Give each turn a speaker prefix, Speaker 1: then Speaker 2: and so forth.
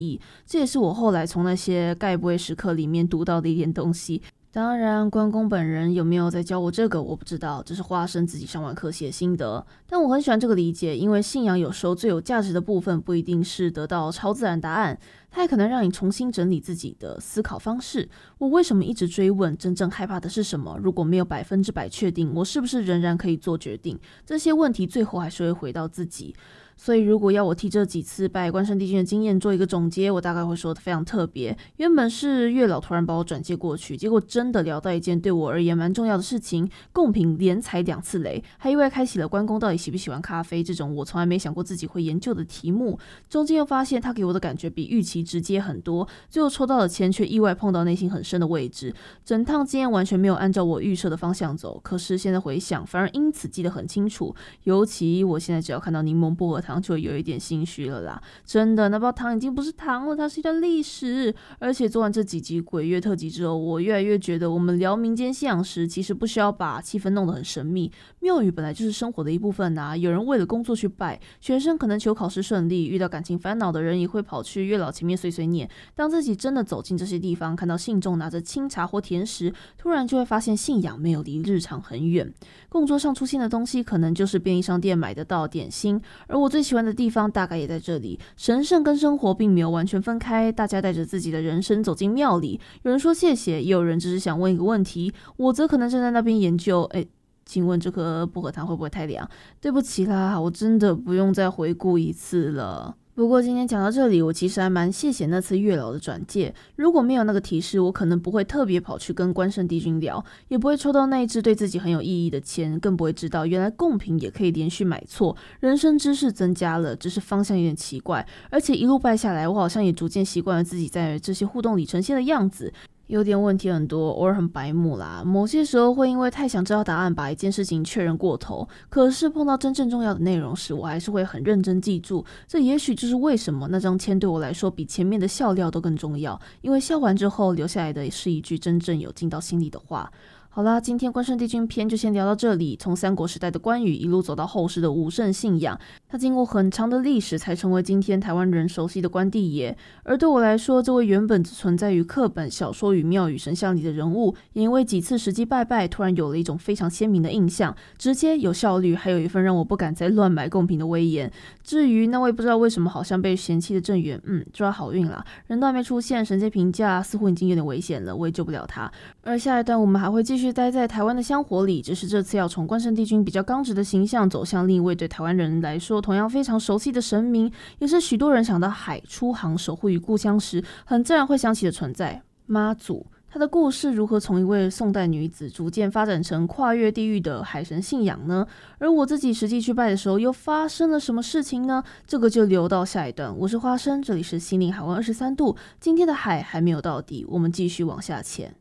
Speaker 1: 这也是我后来从那些该不会时刻里面读到的一点东西。当然，关公本人有没有在教我这个我不知道，这是花生自己上完课写心得。但我很喜欢这个理解，因为信仰有时候最有价值的部分不一定是得到超自然答案，它也可能让你重新整理自己的思考方式。我为什么一直追问真正害怕的是什么？如果没有100%确定，我是不是仍然可以做决定？这些问题最后还是会回到自己。所以如果要我替这几次拜关圣帝君的经验做一个总结，我大概会说的非常特别。原本是月老突然把我转接过去，结果真的聊到一件对我而言蛮重要的事情，贡品连踩2次雷，还意外开启了关公到底喜不喜欢咖啡这种我从来没想过自己会研究的题目。中间又发现他给我的感觉比预期直接很多，最后抽到的签却意外碰到内心很深的位置。整趟经验完全没有按照我预设的方向走，可是现在回想反而因此记得很清楚，尤其我现在只要看到柠檬薄荷糖就有一点心虚了啦。真的，那包糖已经不是糖了，它是一段历史。而且做完这几集鬼月特辑之后，我越来越觉得我们聊民间信仰时其实不需要把气氛弄得很神秘，庙宇本来就是生活的一部分啊。有人为了工作去拜，学生可能求考试顺利，遇到感情烦恼的人也会跑去月老前面碎碎念。当自己真的走进这些地方，看到信众拿着清茶或甜食，突然就会发现信仰没有离日常很远。供桌上出现的东西可能就是便利商店买得到点心，而我最喜欢的地方大概也在这里。神圣跟生活并没有完全分开，大家带着自己的人生走进庙里，有人说谢谢，也有人只是想问一个问题，我则可能正在那边研究请问这颗薄荷糖会不会太凉？对不起啦，我真的不用再回顾一次了。不过今天讲到这里，我其实还蛮谢谢那次月老的转介。如果没有那个提示，我可能不会特别跑去跟关圣帝君聊，也不会抽到那一支对自己很有意义的签，更不会知道原来贡品也可以连续买错。人生知识增加了，只是方向有点奇怪。而且一路拜下来，我好像也逐渐习惯了自己在这些互动里呈现的样子。有点问题很多，偶尔很白目啦。某些时候会因为太想知道答案，把一件事情确认过头。可是碰到真正重要的内容时，我还是会很认真记住。这也许就是为什么那张签对我来说比前面的笑料都更重要，因为笑完之后留下来的是一句真正有进到心里的话。好啦，今天关圣帝君篇就先聊到这里。从三国时代的关羽一路走到后世的武圣信仰，他经过很长的历史才成为今天台湾人熟悉的关帝爷。而对我来说，这位原本只存在于课本、小说与庙宇神像里的人物，也因为几次实际拜拜，突然有了一种非常鲜明的印象，直接有效率，还有一份让我不敢再乱买贡品的威严。至于那位不知道为什么好像被嫌弃的郑源，祝他好运啦，人都还没出现，神界评价似乎已经有点危险了，我也救不了他。而下一段我们还会继续待在台湾的香火里，只是这次要从关圣帝君比较刚直的形象走向另一位对台湾人来说同样非常熟悉的神明，也是许多人想到海出航守护于故乡时很自然会想起的存在——妈祖。她的故事如何从一位宋代女子逐渐发展成跨越地域的海神信仰呢？而我自己实际去拜的时候又发生了什么事情呢？这个就留到下一段。我是花生，这里是心灵海湾23度，今天的海还没有到底，我们继续往下潜。